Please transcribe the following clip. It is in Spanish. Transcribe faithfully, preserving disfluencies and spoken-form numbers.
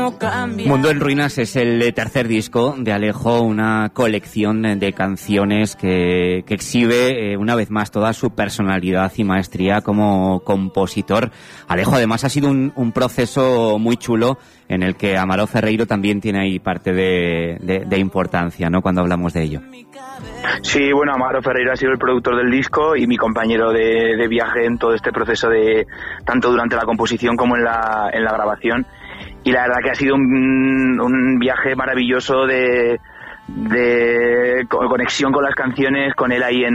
Mundo en Ruinas es el tercer disco de Alejo, una colección de canciones que, que exhibe eh, una vez más toda su personalidad y maestría como compositor. Alejo, además, ha sido un, un proceso muy chulo en el que Amaro Ferreiro también tiene ahí parte de, de, de importancia, ¿no?, cuando hablamos de ello. Sí, bueno, Amaro Ferreiro ha sido el productor del disco y mi compañero de, de viaje en todo este proceso, de tanto durante la composición como en la, en la grabación. Y la verdad que ha sido un, un viaje maravilloso de, de conexión con las canciones, con él ahí en